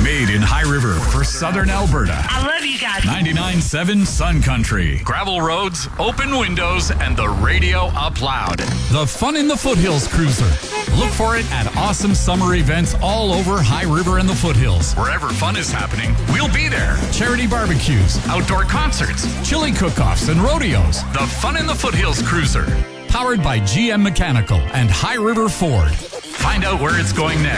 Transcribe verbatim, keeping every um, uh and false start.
Made in High River for Southern Alberta. I love you guys. ninety-nine point seven Sun Country. Gravel roads, open windows, and the radio up loud. The Fun in the Foothills Cruiser. Look for it at awesome summer events all over High River and the Foothills. Wherever fun is happening, we'll be there. Charity barbecues, outdoor concerts, chili cook-offs, and rodeos. The Fun in the Foothills Cruiser. Powered by G M Mechanical and High River Ford. Find out where it's going next